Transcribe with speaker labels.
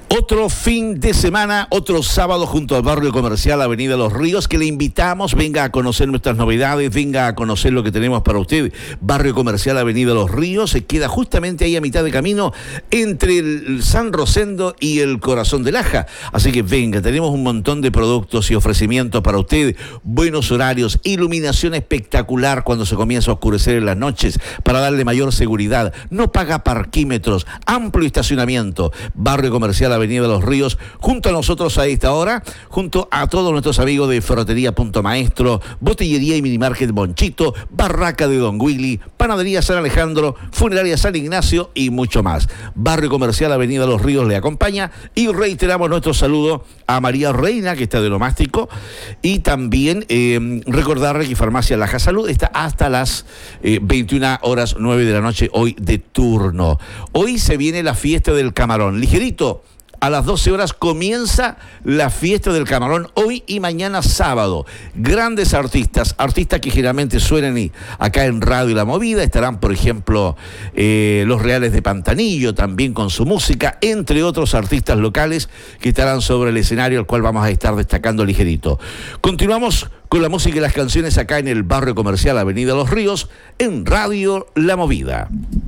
Speaker 1: Otro fin de semana, otro sábado junto al barrio comercial Avenida Los Ríos, que le invitamos, venga a conocer nuestras novedades, venga a conocer lo que tenemos para usted. Barrio comercial Avenida Los Ríos se queda justamente ahí a mitad de camino entre el San Rosendo y el Corazón del Aja. Así que venga, tenemos un montón de productos y ofrecimientos para usted, buenos horarios, iluminación espectacular cuando se comienza a oscurecer en las noches para darle mayor seguridad. No paga parquímetros, amplio estacionamiento. Barrio comercial Avenida Los Ríos, junto a nosotros a esta hora, junto a todos nuestros amigos de Ferretería Punto Maestro, Botillería y Minimarket Bonchito, Barraca de Don Willy, Panadería San Alejandro, Funeraria San Ignacio y mucho más. Barrio comercial Avenida Los Ríos le acompaña y reiteramos nuestro saludo a María Reina, que está de Nomástico, y también recordarle que Farmacia Laja Salud está hasta las 21:09 de la noche hoy de turno. Hoy se viene la fiesta del camarón. Ligerito, a las 12 horas comienza la fiesta del camarón, hoy y mañana sábado. Grandes artistas que generalmente suenan acá en Radio La Movida, estarán por ejemplo Los Reales de Pantanillo, también con su música, entre otros artistas locales que estarán sobre el escenario, al cual vamos a estar destacando ligerito. Continuamos con la música y las canciones acá en el barrio comercial Avenida Los Ríos, en Radio La Movida.